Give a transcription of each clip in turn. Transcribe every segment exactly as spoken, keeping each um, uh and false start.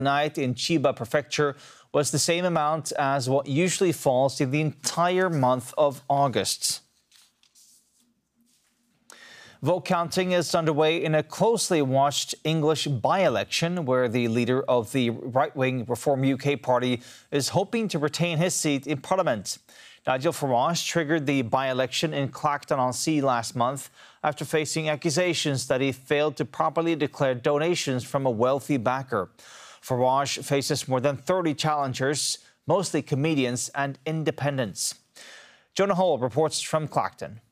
night in Chiba Prefecture was the same amount as what usually falls in the entire month of August. Vote counting is underway in a closely watched English by-election where the leader of the right-wing Reform U K party is hoping to retain his seat in Parliament. Nigel Farage triggered the by-election in Clacton-on-Sea last month after facing accusations that he failed to properly declare donations from a wealthy backer. Farage faces more than thirty challengers, mostly comedians and independents. Jonah Hall reports from Clacton.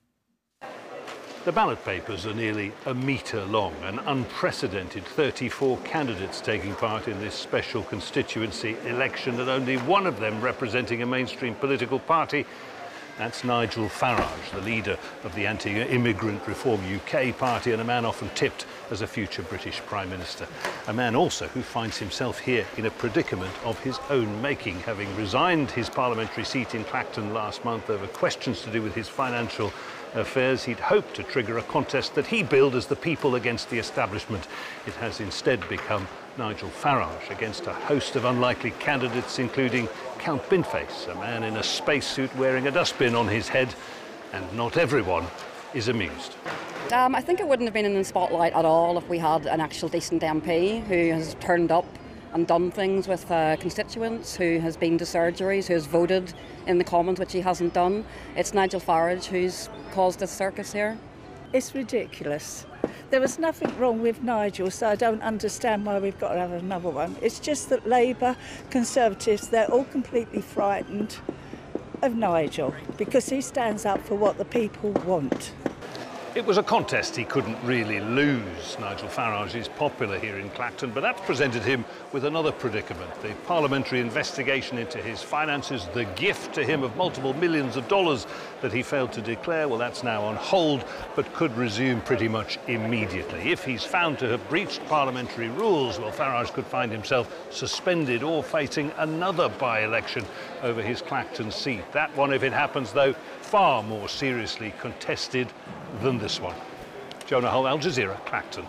The ballot papers are nearly a metre long, an unprecedented thirty-four candidates taking part in this special constituency election, and only one of them representing a mainstream political party. That's Nigel Farage, the leader of the anti-immigrant Reform U K party and a man often tipped as a future British Prime Minister. A man also who finds himself here in a predicament of his own making, having resigned his parliamentary seat in Clacton last month over questions to do with his financial affairs. He'd hoped to trigger a contest that he billed as the people against the establishment. It has instead become Nigel Farage against a host of unlikely candidates, including Count Binface, a man in a spacesuit wearing a dustbin on his head, and not everyone is amused. Um, I think it wouldn't have been in the spotlight at all if we had an actual decent M P who has turned up and done things with uh, constituents, who has been to surgeries, who has voted in the Commons, which he hasn't done. It's Nigel Farage who's caused this circus here. It's ridiculous. There was nothing wrong with Nigel, so I don't understand why we've got to have another one. It's just that Labour, Conservatives, they're all completely frightened of Nigel because he stands up for what the people want. It was a contest he couldn't really lose. Nigel Farage is popular here in Clacton, but that's presented him with another predicament. The parliamentary investigation into his finances, the gift to him of multiple millions of dollars that he failed to declare, well, that's now on hold, but could resume pretty much immediately. If he's found to have breached parliamentary rules, well, Farage could find himself suspended or facing another by-election over his Clacton seat. That one, if it happens, though, far more seriously contested than this one. Jonah Hull, Al Jazeera, Clacton.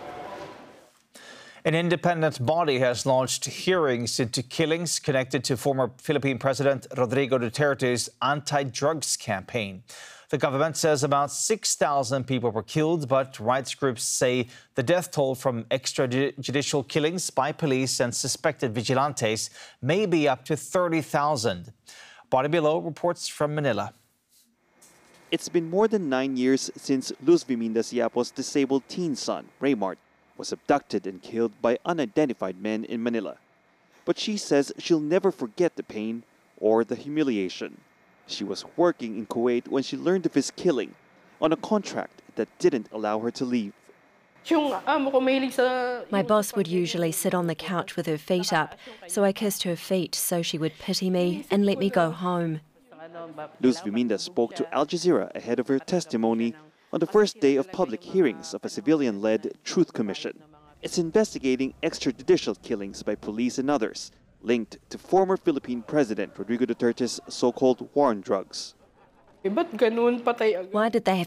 An independent body has launched hearings into killings connected to former Philippine President Rodrigo Duterte's anti-drugs campaign. The government says about six thousand people were killed, but rights groups say the death toll from extrajudicial killings by police and suspected vigilantes may be up to thirty thousand. Body Below reports from Manila. It's been more than nine years since Luz Viminda Siapo's disabled teen son, Raymart, was abducted and killed by unidentified men in Manila. But she says she'll never forget the pain or the humiliation. She was working in Kuwait when she learned of his killing on a contract that didn't allow her to leave. My boss would usually sit on the couch with her feet up, so I kissed her feet so she would pity me and let me go home. Luz Viminda spoke to Al Jazeera ahead of her testimony on the first day of public hearings of a civilian-led Truth Commission. It's investigating extrajudicial killings by police and others linked to former Philippine President Rodrigo Duterte's so-called war on drugs. Why did they have